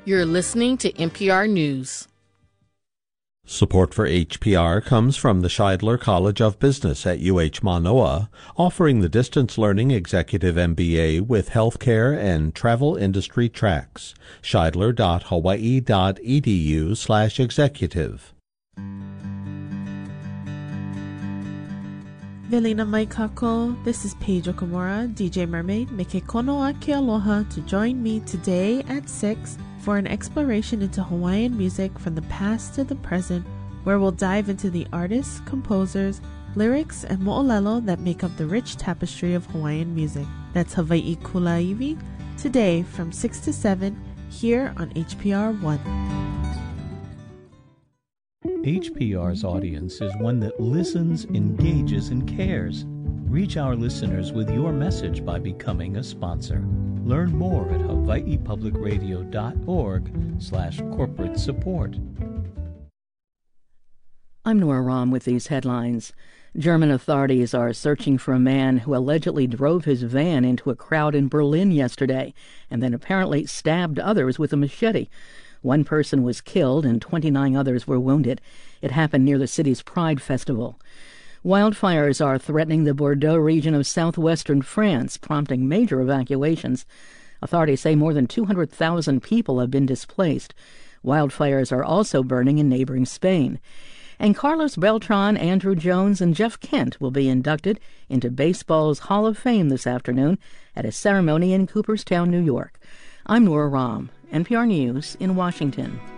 You're listening to NPR News. Support for HPR comes from the Shidler College of Business at UH Manoa, offering the distance learning executive MBA with healthcare and travel industry tracks. shidler.hawaii.edu/executive. Velina Maikako, this is Paige Okamura, DJ Mermaid, Meke Konoa Ke Aloha, to join me today at 6 for an exploration into Hawaiian music from the past to the present, where we'll dive into the artists, composers, lyrics, and mo'olelo that make up the rich tapestry of Hawaiian music. That's Hawaii Kulaiwi, today from 6 to 7, here on HPR 1. HPR's audience is one that listens, engages, and cares. Reach our listeners with your message by becoming a sponsor. Learn more at hawaiipublicradio.org/corporate support. I'm Nora Rahm with these headlines. German authorities are searching for a man who allegedly drove his van into a crowd in Berlin yesterday and then apparently stabbed others with a machete. One person was killed and 29 others were wounded. It happened near the city's Pride Festival. Wildfires are threatening the Bordeaux region of southwestern France, prompting major evacuations. Authorities say more than 200,000 people have been displaced. Wildfires are also burning in neighboring Spain. And Carlos Beltran, Andrew Jones, and Jeff Kent will be inducted into baseball's Hall of Fame this afternoon at a ceremony in Cooperstown, New York. I'm Nora Rahm, NPR News in Washington.